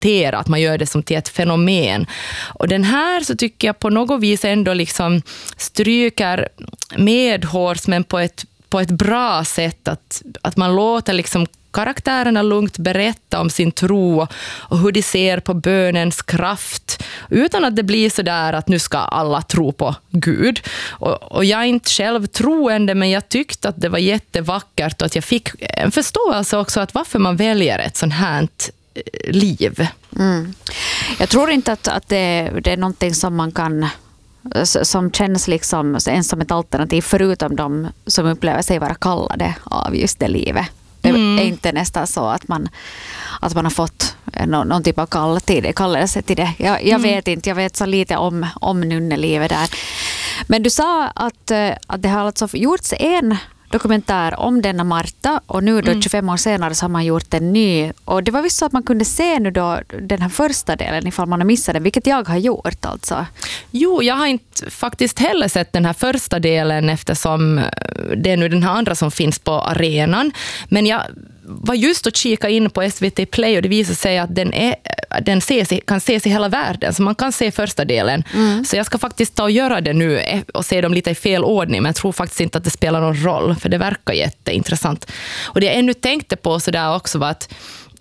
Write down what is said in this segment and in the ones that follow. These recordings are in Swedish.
att man gör det som till ett fenomen. Och den här så tycker jag på något vis ändå liksom stryker medhårs, men på ett bra sätt, att man låter liksom karaktärerna lugnt berätta om sin tro och hur de ser på bönens kraft, utan att det blir så där att nu ska alla tro på Gud. Och jag är inte själv troende, men jag tyckte att det var jättevackert och att jag fick en förståelse också att varför man väljer ett sånt här liv. Jag tror inte att det är någonting som man kan, som känns liksom ens som ett alternativ, förutom de som upplever sig vara kallade av just det livet. Det är inte nästan så att man har fått någon typ av kallelse till det. Jag vet inte, jag vet så lite om nunnelivet där. Men du sa att det har alltså gjorts en dokumentär om denna Marta, och nu då 25 år senare så har man gjort en ny, och det var visst så att man kunde se nu då den här första delen ifall man har missat den, vilket jag har gjort alltså. Jo, jag har inte faktiskt heller sett den här första delen, eftersom det är nu den här andra som finns på arenan, men jag var just att kika in på SVT Play och det visar sig att den kan ses i hela världen, så man kan se första delen. Så jag ska faktiskt ta och göra det nu och se dem lite i fel ordning, men jag tror faktiskt inte att det spelar någon roll, för det verkar jätteintressant. Och det jag ännu tänkte på så där också var att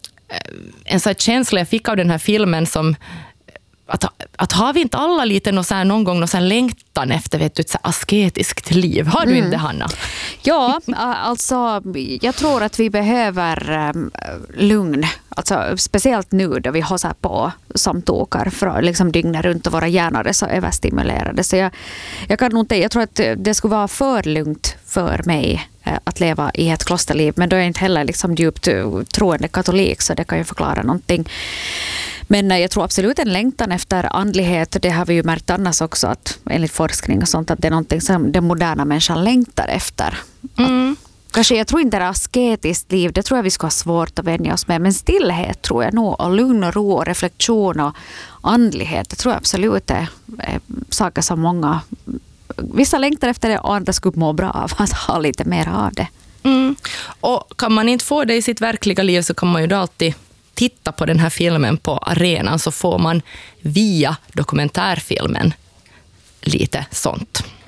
en sån här känsla jag fick av den här filmen som att har vi inte alla lite någon gång någon längtan efter ett så asketiskt liv? Har du inte, Hanna? Ja, alltså jag tror att vi behöver lugn. Alltså, speciellt nu då vi har så här på som tokar för liksom dygnet runt och våra hjärnor är så överstimulerade. Så jag tror att det skulle vara för lugnt för mig att leva i ett klosterliv. Men då är jag inte heller liksom djupt troende katolik, så det kan ju förklara någonting. Men jag tror absolut en längtan efter andlighet, det har vi ju märkt annars också, att enligt forskning och sånt, att det är någonting som den moderna människan längtar efter. Kanske, jag tror inte det är asketiskt liv, det tror jag vi ska ha svårt att vänja oss med, men stillhet tror jag nog, och lugn och ro och reflektion och andlighet, det tror jag absolut är saker som många, vissa längtar efter det och andra skulle må bra av att ha lite mer av det. Och kan man inte få det i sitt verkliga liv, så kan man ju då alltid titta på den här filmen på arenan, så får man via dokumentärfilmen lite sånt.